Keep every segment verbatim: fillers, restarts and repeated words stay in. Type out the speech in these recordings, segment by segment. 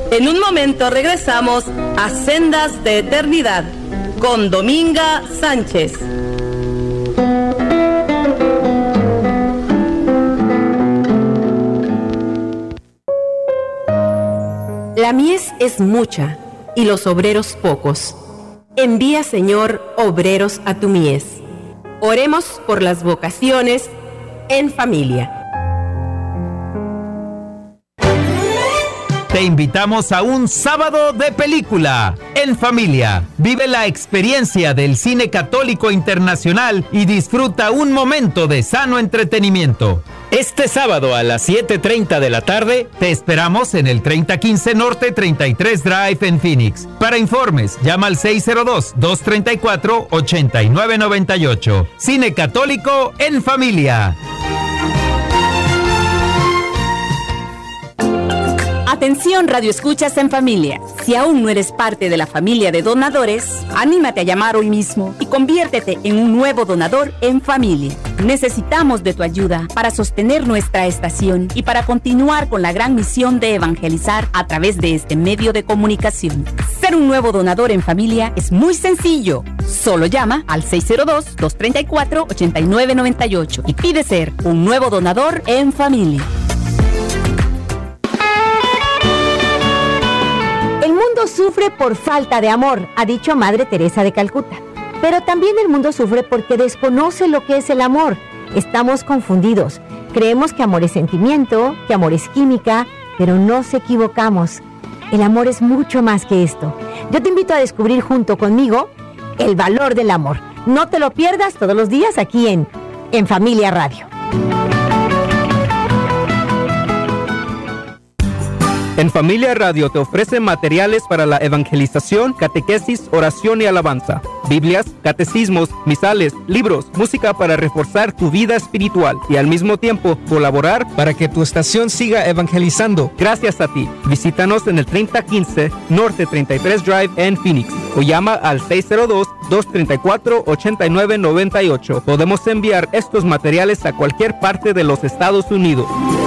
En un momento regresamos a Sendas de Eternidad con Dominga Sánchez. La mies es mucha y los obreros pocos. Envía, Señor, obreros a tu mies. Oremos por las vocaciones en familia. Te invitamos a un sábado de película en familia. Vive la experiencia del cine católico internacional y disfruta un momento de sano entretenimiento. Este sábado a las siete treinta de la tarde te esperamos en el treinta quince Norte treinta y tres Drive en Phoenix. Para informes, llama al seis cero dos, dos tres cuatro, ocho nueve nueve ocho. Cine católico en familia. Atención, Radio Escuchas en Familia. Si aún no eres parte de la familia de donadores, anímate a llamar hoy mismo y conviértete en un nuevo donador en familia. Necesitamos de tu ayuda para sostener nuestra estación y para continuar con la gran misión de evangelizar a través de este medio de comunicación. Ser un nuevo donador en familia es muy sencillo. Solo llama al seis cero dos, dos tres cuatro, ocho nueve nueve ocho y pide ser un nuevo donador en familia. El mundo sufre por falta de amor, ha dicho Madre Teresa de Calcuta. Pero también el mundo sufre porque desconoce lo que es el amor. Estamos confundidos. Creemos que amor es sentimiento, que amor es química, pero nos equivocamos. El amor es mucho más que esto. Yo te invito a descubrir junto conmigo el valor del amor. No te lo pierdas todos los días aquí en, en Familia Radio. En Familia Radio te ofrece materiales para la evangelización, catequesis, oración y alabanza, Biblias, catecismos, misales, libros, música para reforzar tu vida espiritual y al mismo tiempo colaborar para que tu estación siga evangelizando. Gracias a ti. Visítanos en el treinta quince Norte treinta y tres Drive en Phoenix o llama al seis cero dos, dos tres cuatro, ocho nueve nueve ocho. Podemos enviar estos materiales a cualquier parte de los Estados Unidos.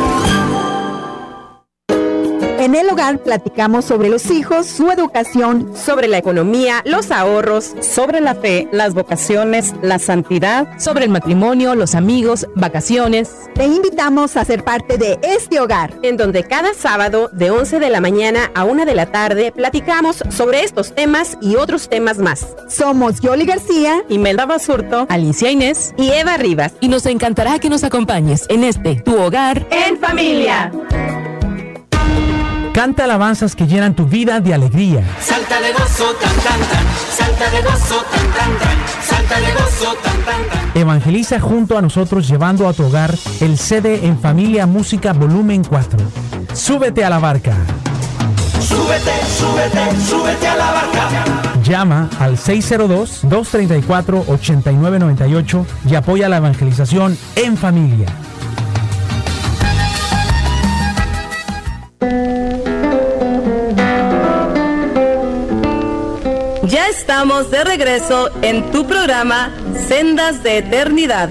En el hogar platicamos sobre los hijos, su educación, sobre la economía, los ahorros, sobre la fe, las vocaciones, la santidad, sobre el matrimonio, los amigos, vacaciones. Te invitamos a ser parte de este hogar, en donde cada sábado de once de la mañana a una de la tarde platicamos sobre estos temas y otros temas más. Somos Yoli García, Imelda Basurto, Alicia Inés y Eva Rivas. Y nos encantará que nos acompañes en este Tu Hogar en Familia. Canta alabanzas que llenan tu vida de alegría. Salta de gozo, tan, tan, tan. Salta de gozo, tan, tan, tan. Salta de gozo, tan, tan, tan. Evangeliza junto a nosotros llevando a tu hogar el C D En Familia Música Volumen cuatro. Súbete a la barca. Súbete, súbete, súbete a la barca. Llama al seis cero dos, dos tres cuatro, ocho nueve nueve ocho y apoya la evangelización en familia. Ya estamos de regreso en tu programa Sendas de Eternidad.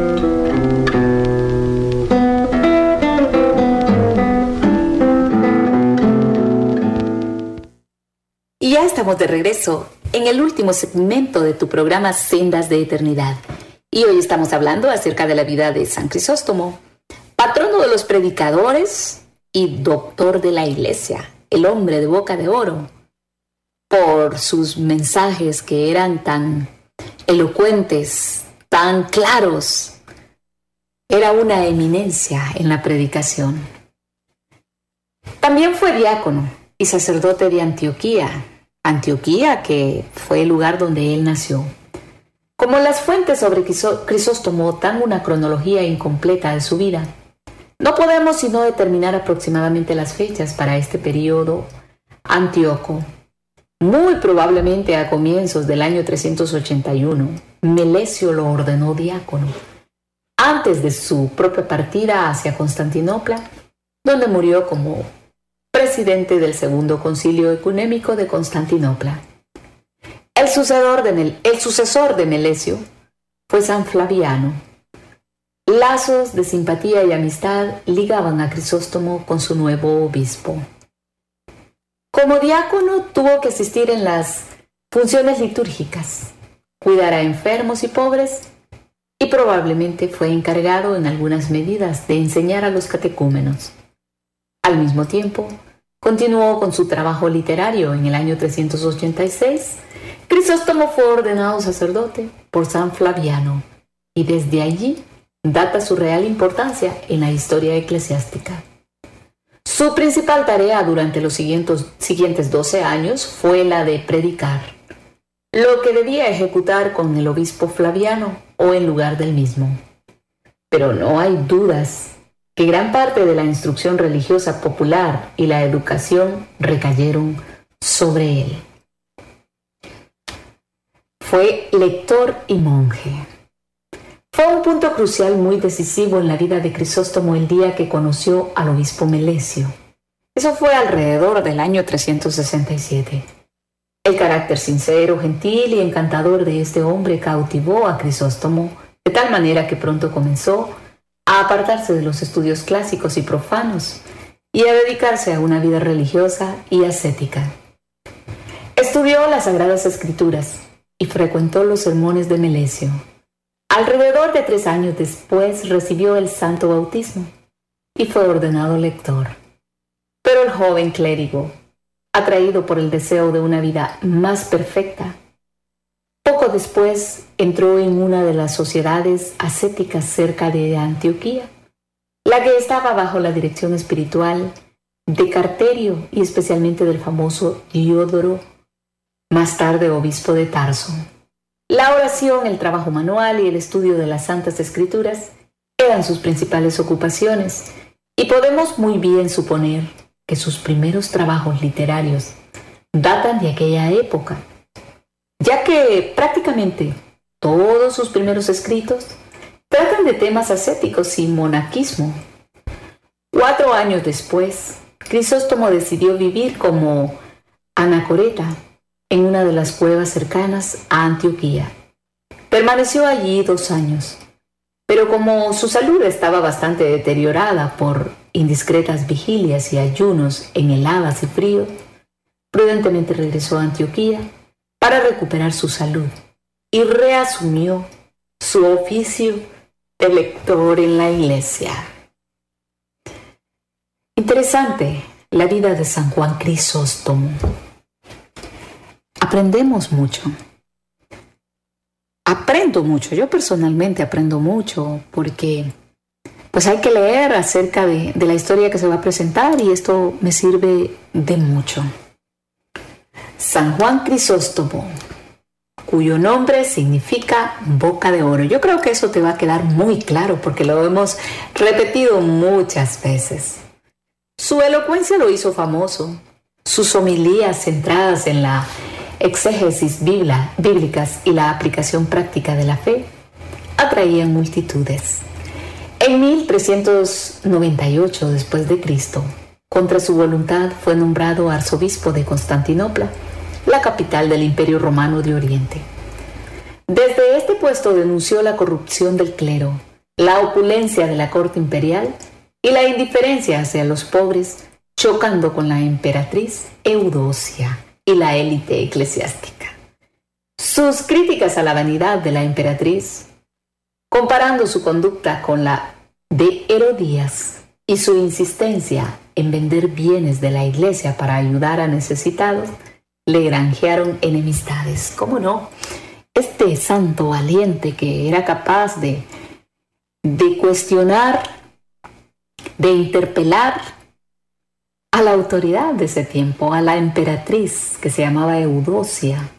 Y ya estamos de regreso en el último segmento de tu programa Sendas de Eternidad. Y hoy estamos hablando acerca de la vida de San Crisóstomo, patrono de los predicadores y doctor de la iglesia, el hombre de boca de oro, por sus mensajes que eran tan elocuentes, tan claros. Era una eminencia en la predicación. También fue diácono y sacerdote de Antioquía, Antioquía que fue el lugar donde él nació. Como las fuentes sobre Crisóstomo dan una cronología incompleta de su vida, no podemos sino determinar aproximadamente las fechas para este periodo antíoco. Muy probablemente a comienzos del año trescientos ochenta y uno, Melesio lo ordenó diácono, antes de su propia partida hacia Constantinopla, donde murió como presidente del Segundo Concilio Ecuménico de Constantinopla. El sucesor de, Mel- el sucesor de Melesio fue San Flaviano. Lazos de simpatía y amistad ligaban a Crisóstomo con su nuevo obispo. Como diácono tuvo que asistir en las funciones litúrgicas, cuidar a enfermos y pobres, y probablemente fue encargado en algunas medidas de enseñar a los catecúmenos. Al mismo tiempo, continuó con su trabajo literario. En el año trescientos ochenta y seis, Crisóstomo fue ordenado sacerdote por San Flaviano, y desde allí data su real importancia en la historia eclesiástica. Su principal tarea durante los siguientes, siguientes doce años fue la de predicar, lo que debía ejecutar con el obispo Flaviano o en lugar del mismo. Pero no hay dudas que gran parte de la instrucción religiosa popular y la educación recayeron sobre él. Fue lector y monje. Fue un punto crucial muy decisivo en la vida de Crisóstomo el día que conoció al obispo Melesio. Eso fue alrededor del año trescientos sesenta y siete. El carácter sincero, gentil y encantador de este hombre cautivó a Crisóstomo de tal manera que pronto comenzó a apartarse de los estudios clásicos y profanos y a dedicarse a una vida religiosa y ascética. Estudió las Sagradas Escrituras y frecuentó los sermones de Melesio. Alrededor de tres años después recibió el santo bautismo y fue ordenado lector. Pero el joven clérigo, atraído por el deseo de una vida más perfecta, poco después entró en una de las sociedades ascéticas cerca de Antioquía, la que estaba bajo la dirección espiritual de Carterio y especialmente del famoso Diodoro, más tarde obispo de Tarso. La oración, el trabajo manual y el estudio de las Santas Escrituras eran sus principales ocupaciones, y podemos muy bien suponer que sus primeros trabajos literarios datan de aquella época, ya que prácticamente todos sus primeros escritos tratan de temas ascéticos y monaquismo. Cuatro años después, Crisóstomo decidió vivir como anacoreta en una de las cuevas cercanas a Antioquía. Permaneció allí dos años, pero como su salud estaba bastante deteriorada por indiscretas vigilias y ayunos en heladas y frío, prudentemente regresó a Antioquía para recuperar su salud y reasumió su oficio de lector en la iglesia. Interesante la vida de San Juan Crisóstomo. Aprendemos mucho. Aprendo mucho. Yo personalmente aprendo mucho porque pues hay que leer acerca de, de la historia que se va a presentar, y esto me sirve de mucho. San Juan Crisóstomo, cuyo nombre significa boca de oro. Yo creo que eso te va a quedar muy claro porque lo hemos repetido muchas veces. Su elocuencia lo hizo famoso. Sus homilías centradas en la exégesis biblia, bíblicas y la aplicación práctica de la fe atraían multitudes. En mil trescientos noventa y ocho después de Cristo, contra su voluntad fue nombrado arzobispo de Constantinopla, la capital del Imperio Romano de Oriente. Desde este puesto denunció la corrupción del clero, la opulencia de la corte imperial y la indiferencia hacia los pobres, chocando con la emperatriz Eudocia y la élite eclesiástica. Sus críticas a la vanidad de la emperatriz, comparando su conducta con la de Herodías y su insistencia en vender bienes de la iglesia para ayudar a necesitados, le granjearon enemistades. ¿Cómo no? Este santo valiente que era capaz de, de cuestionar, de interpelar a la autoridad de ese tiempo, a la emperatriz que se llamaba Eudocia.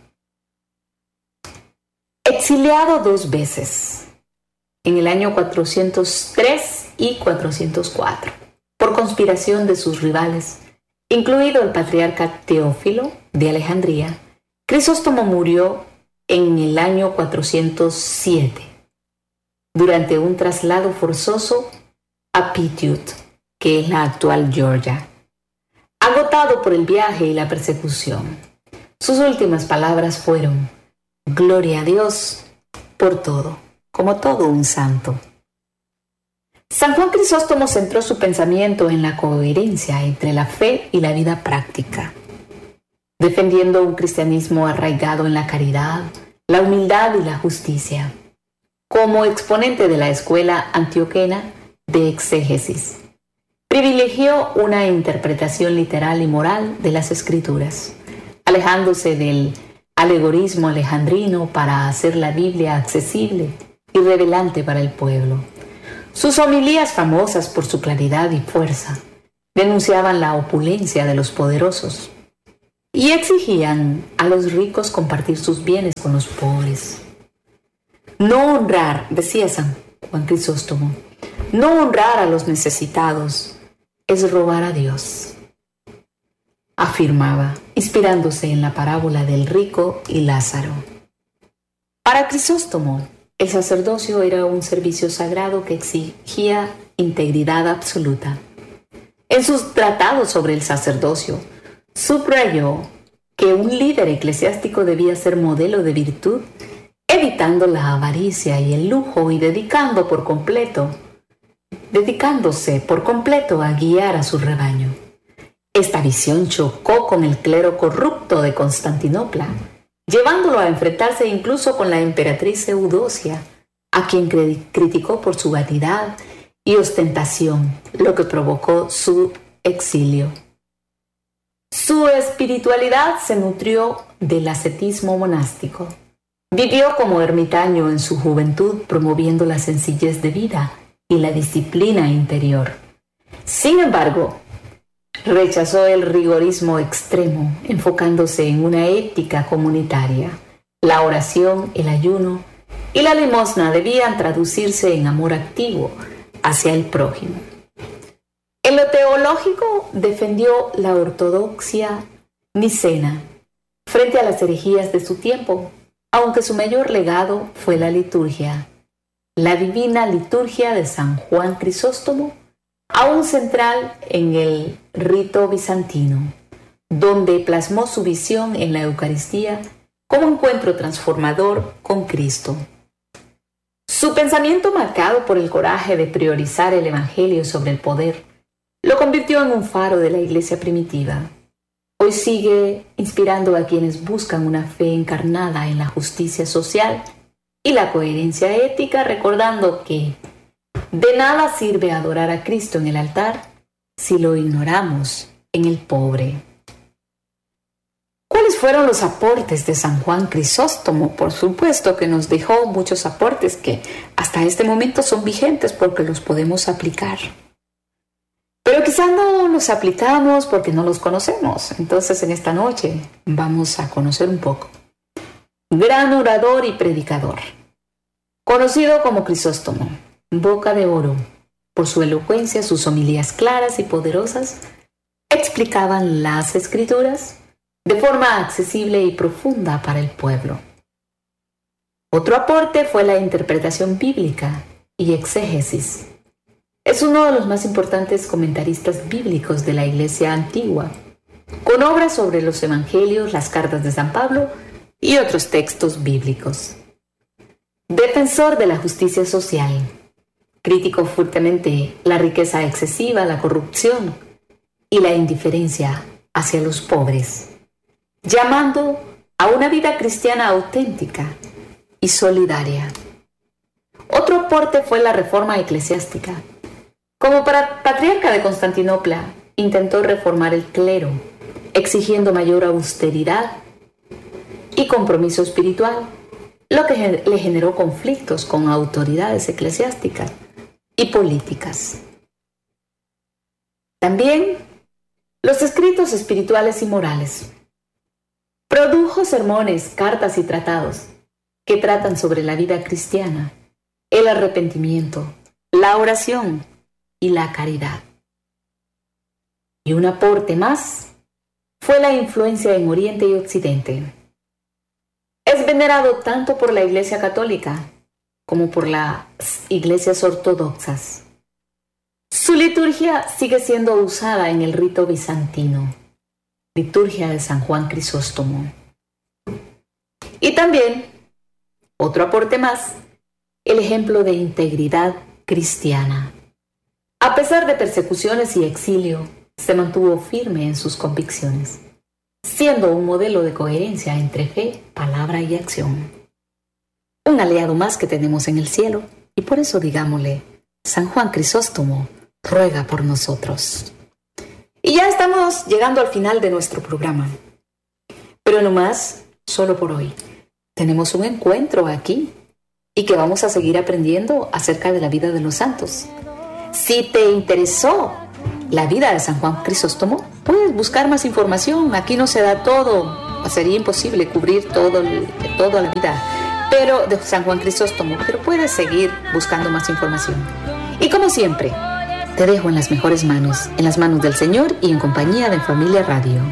Exiliado dos veces, en el año cuatrocientos tres y cuatrocientos cuatro, por conspiración de sus rivales, incluido el patriarca Teófilo de Alejandría, Crisóstomo murió en el año cuatrocientos siete, durante un traslado forzoso a Pityut, que es la actual Georgia. Agotado por el viaje y la persecución, sus últimas palabras fueron: «Gloria a Dios por todo», como todo un santo. San Juan Crisóstomo centró su pensamiento en la coherencia entre la fe y la vida práctica. defendiendo un cristianismo arraigado en la caridad, la humildad y la justicia, como exponente de la escuela antioquena de exégesis. Privilegió una interpretación literal y moral de las Escrituras, alejándose del alegorismo alejandrino para hacer la Biblia accesible y revelante para el pueblo. Sus homilías, famosas por su claridad y fuerza, denunciaban la opulencia de los poderosos y exigían a los ricos compartir sus bienes con los pobres. No honrar, decía San Juan Crisóstomo, no honrar a los necesitados es robar a Dios, afirmaba, inspirándose en la parábola del rico y Lázaro. Para Crisóstomo, el sacerdocio era un servicio sagrado que exigía integridad absoluta. En sus tratados sobre el sacerdocio, subrayó que un líder eclesiástico debía ser modelo de virtud, evitando la avaricia y el lujo y dedicando por completo, dedicándose por completo a guiar a su rebaño. Esta visión chocó con el clero corrupto de Constantinopla, llevándolo a enfrentarse incluso con la emperatriz Eudocia, a quien criticó por su vanidad y ostentación, lo que provocó su exilio. Su espiritualidad se nutrió del ascetismo monástico. Vivió como ermitaño en su juventud, promoviendo la sencillez de vida y la disciplina interior. Sin embargo, rechazó el rigorismo extremo, enfocándose en una ética comunitaria. La oración, el ayuno y la limosna debían traducirse en amor activo hacia el prójimo. En lo teológico, defendió la ortodoxia nicena frente a las herejías de su tiempo, aunque su mayor legado fue la liturgia. La divina liturgia de San Juan Crisóstomo, aún central en el rito bizantino, donde plasmó su visión en la Eucaristía como encuentro transformador con Cristo. Su pensamiento, marcado por el coraje de priorizar el Evangelio sobre el poder, lo convirtió en un faro de la Iglesia primitiva. Hoy sigue inspirando a quienes buscan una fe encarnada en la justicia social y la coherencia ética, recordando que de nada sirve adorar a Cristo en el altar si lo ignoramos en el pobre. ¿Cuáles fueron los aportes de San Juan Crisóstomo? Por supuesto que nos dejó muchos aportes que hasta este momento son vigentes porque los podemos aplicar. Pero quizá no los aplicamos porque no los conocemos. Entonces en esta noche vamos a conocer un poco. Gran orador y predicador. Conocido como Crisóstomo, boca de oro, por su elocuencia, sus homilías claras y poderosas explicaban las Escrituras de forma accesible y profunda para el pueblo. Otro aporte fue la interpretación bíblica y exégesis. Es uno de los más importantes comentaristas bíblicos de la Iglesia antigua, con obras sobre los Evangelios, las cartas de San Pablo y otros textos bíblicos. Defensor de la justicia social, criticó fuertemente la riqueza excesiva, la corrupción y la indiferencia hacia los pobres, llamando a una vida cristiana auténtica y solidaria. Otro aporte fue la reforma eclesiástica. Como patriarca de Constantinopla, intentó reformar el clero, exigiendo mayor austeridad y compromiso espiritual, lo que le generó conflictos con autoridades eclesiásticas y políticas. También los escritos espirituales y morales. Produjo sermones, cartas y tratados que tratan sobre la vida cristiana, el arrepentimiento, la oración y la caridad. Y un aporte más fue la influencia en Oriente y Occidente. Es venerado tanto por la Iglesia Católica como por las iglesias ortodoxas. Su liturgia sigue siendo usada en el rito bizantino, liturgia de San Juan Crisóstomo. Y también, otro aporte más, el ejemplo de integridad cristiana. A pesar de persecuciones y exilio, se mantuvo firme en sus convicciones. siendo un modelo de coherencia entre fe, palabra y acción. Un aliado más que tenemos en el cielo, y por eso digámosle, San Juan Crisóstomo, ruega por nosotros. Y ya estamos llegando al final de nuestro programa. Pero no más, solo por hoy. Tenemos un encuentro aquí y que vamos a seguir aprendiendo acerca de la vida de los santos. Si te interesó la vida de San Juan Crisóstomo, puedes buscar más información. Aquí no se da todo, sería imposible cubrir todo el, toda la vida pero, de San Juan Crisóstomo, pero puedes seguir buscando más información. Y como siempre, te dejo en las mejores manos, en las manos del Señor y en compañía de Familia Radio.